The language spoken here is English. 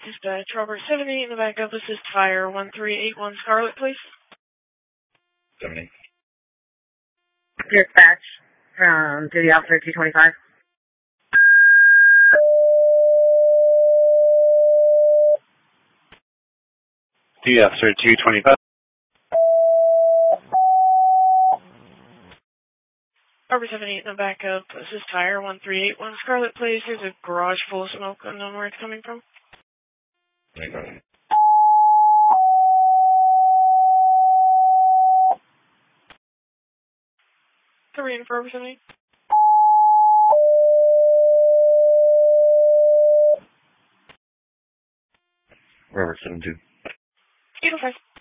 Dispatch, Robert 78 in the backup. Assist fire 1381 Scarlet, please. 70. Dispatch from Duty Officer 225. Duty Officer 225. Robert 78 in the backup. Assist fire 1381 Scarlet, please. There's a garage full of smoke. Unknown where it's coming from. 25. Korean for Robert 78. Robert 72. 805.